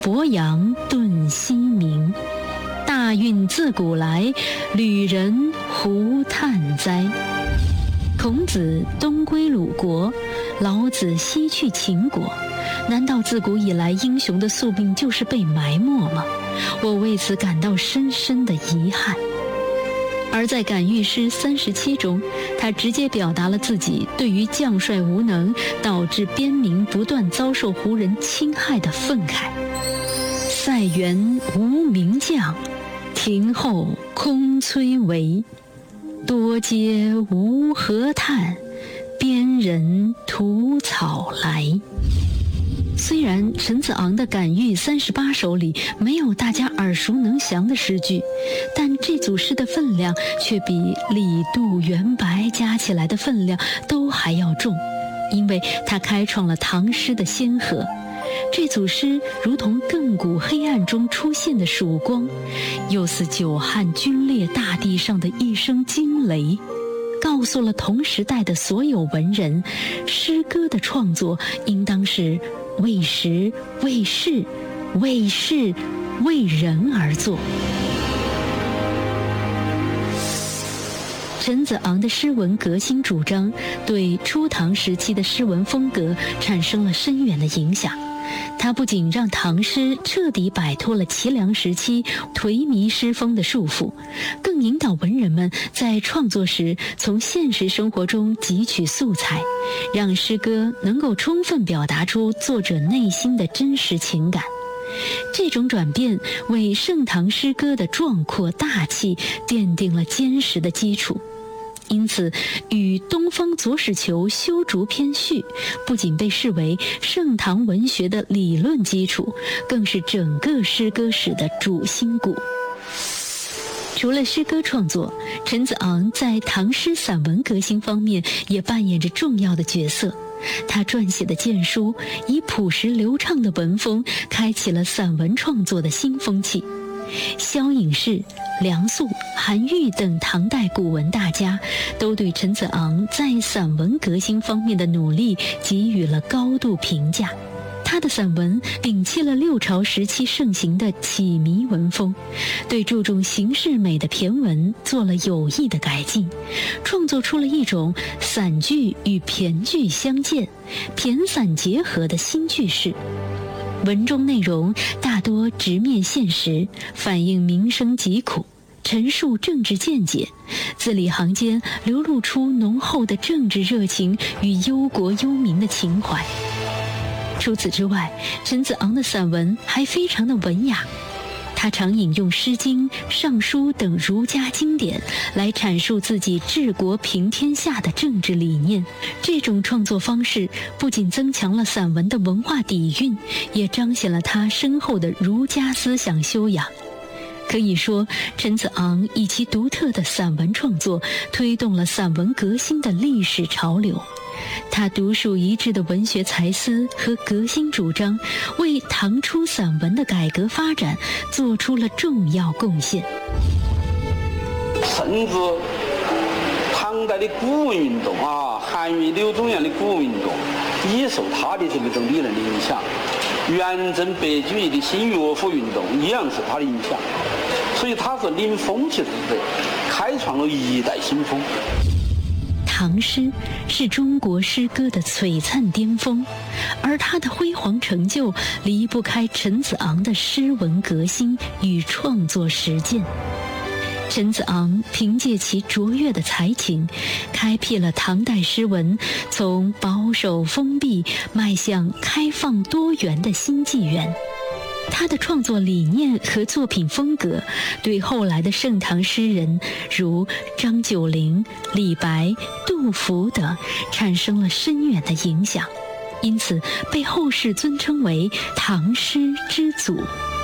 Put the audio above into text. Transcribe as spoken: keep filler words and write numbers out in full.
鄱阳顿西明。大运自古来，旅人胡叹哉。孔子东归鲁国，老子西去秦国。难道自古以来英雄的宿命就是被埋没吗？我为此感到深深的遗憾。而在感遇诗三十七中，他直接表达了自己对于将帅无能导致边民不断遭受胡人侵害的愤慨。塞原无名将，庭后空崔嵬。多嗟无何叹，边人吐草来。虽然陈子昂的感遇三十八首里没有大家耳熟能详的诗句，但这组诗的分量却比李杜元白加起来的分量都还要重，因为它开创了唐诗的先河。这组诗如同亘古黑暗中出现的曙光，又似久旱龟裂大地上的一声惊雷，告诉了同时代的所有文人，诗歌的创作应当是为时、为事、为事、为人而作。陈子昂的诗文革新主张对初唐时期的诗文风格产生了深远的影响。他不仅让唐诗彻底摆脱了齐梁时期颓靡诗风的束缚，更引导文人们在创作时从现实生活中汲取素材，让诗歌能够充分表达出作者内心的真实情感。这种转变为盛唐诗歌的壮阔大气奠定了坚实的基础。因此，与东方左史求修竹篇序不仅被视为盛唐文学的理论基础，更是整个诗歌史的主心骨。除了诗歌创作，陈子昂在唐诗散文革新方面也扮演着重要的角色。他撰写的荐书以朴实流畅的文风开启了散文创作的新风气。萧颖士、梁肃、韩愈等唐代古文大家都对陈子昂在散文革新方面的努力给予了高度评价。他的散文摒弃了六朝时期盛行的起迷文风，对注重形式美的骈文做了有益的改进，创作出了一种散句与骈句相间、骈散结合的新句式。文中内容大多直面现实，反映民生疾苦，陈述政治见解，字里行间流露出浓厚的政治热情与忧国忧民的情怀。除此之外，陈子昂的散文还非常的文雅，他常引用《诗经》《尚书》等儒家经典来阐述自己治国平天下的政治理念。这种创作方式不仅增强了散文的文化底蕴，也彰显了他深厚的儒家思想修养。可以说，陈子昂以其独特的散文创作推动了散文革新的历史潮流。他独树一帜的文学才思和革新主张，为唐初散文的改革发展做出了重要贡献。 甚至唐代的古文运动啊，韩愈、柳宗元的古文运动，也受他的这么一种理论的影响。元正白居易的新乐府运动一样受他的影响。所以他是领风气之辈，开创了一代新风。 唐诗是中国诗歌的璀璨巅峰，而它的辉煌成就离不开陈子昂的诗文革新与创作实践。陈子昂凭借其卓越的才情，开辟了唐代诗文从保守封闭迈向开放多元的新纪元。他的创作理念和作品风格对后来的盛唐诗人如张九龄、李白、杜甫等产生了深远的影响，因此被后世尊称为唐诗之祖。